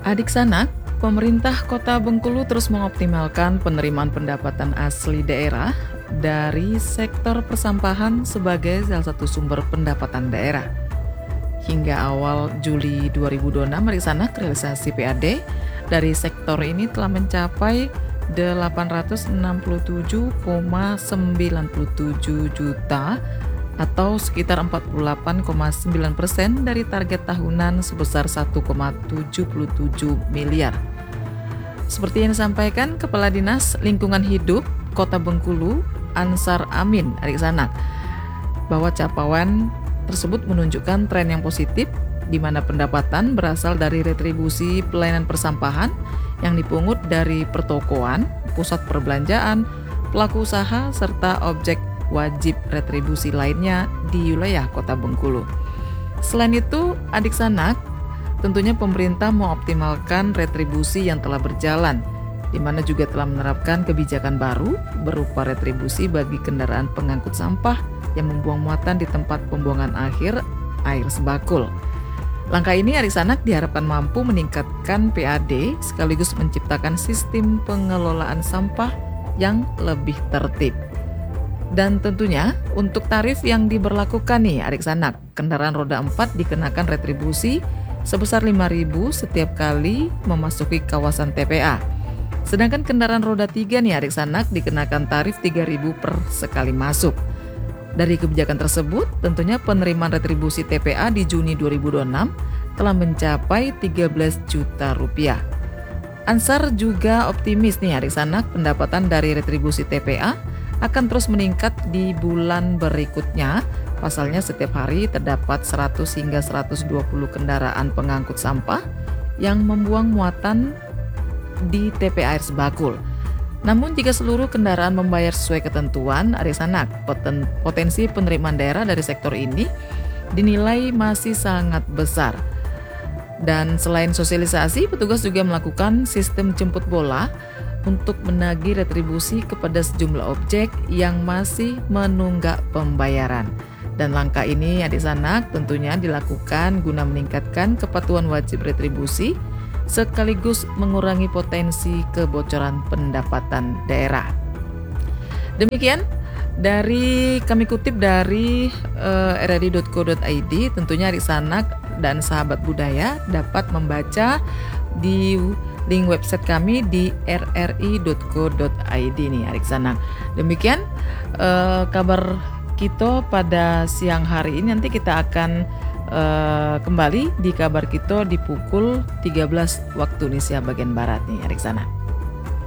Adik sanak, pemerintah Kota Bengkulu terus mengoptimalkan penerimaan pendapatan asli daerah dari sektor persampahan sebagai salah satu sumber pendapatan daerah. Hingga awal Juli 2026, adik sanak, realisasi PAD dari sektor ini telah mencapai 867,97 juta atau sekitar 48,9% dari target tahunan sebesar 1,77 miliar. Seperti yang disampaikan Kepala Dinas Lingkungan Hidup Kota Bengkulu, Ansar Amin, adik sanak, bahwa capaian tersebut menunjukkan tren yang positif di mana pendapatan berasal dari retribusi pelayanan persampahan yang dipungut dari pertokoan, pusat perbelanjaan, pelaku usaha, serta objek wajib retribusi lainnya di wilayah Kota Bengkulu. Selain itu, adik sanak, tentunya pemerintah mengoptimalkan retribusi yang telah berjalan, di mana juga telah menerapkan kebijakan baru berupa retribusi bagi kendaraan pengangkut sampah yang membuang muatan di tempat pembuangan akhir air sebakul. Langkah ini adik sanak diharapkan mampu meningkatkan PAD sekaligus menciptakan sistem pengelolaan sampah yang lebih tertib. Dan tentunya untuk tarif yang diberlakukan nih adik sanak, kendaraan roda 4 dikenakan retribusi sebesar 5.000 setiap kali memasuki kawasan TPA. Sedangkan kendaraan roda 3 nih adik sanak dikenakan tarif 3.000 per sekali masuk. Dari kebijakan tersebut, tentunya penerimaan retribusi TPA di Juni 2026 telah mencapai 13 juta rupiah. Ansar juga optimis nih adik sanak, pendapatan dari retribusi TPA akan terus meningkat di bulan berikutnya. Pasalnya setiap hari terdapat 100 hingga 120 kendaraan pengangkut sampah yang membuang muatan di TPA air sebakul. Namun jika seluruh kendaraan membayar sesuai ketentuan, adik sanak, potensi penerimaan daerah dari sektor ini dinilai masih sangat besar. Dan selain sosialisasi, petugas juga melakukan sistem jemput bola untuk menagih retribusi kepada sejumlah objek yang masih menunggak pembayaran. Dan langkah ini adik sanak tentunya dilakukan guna meningkatkan kepatuhan wajib retribusi sekaligus mengurangi potensi kebocoran pendapatan daerah. Demikian dari kami kutip dari rri.co.id, tentunya adik sanak dan sahabat budaya dapat membaca di link website kami di rri.co.id nih adik sanak. Demikian kabar kita pada siang hari ini. Nanti kita akan kembali di kabar kita di pukul 13 waktu Indonesia bagian Barat nih adik sanak.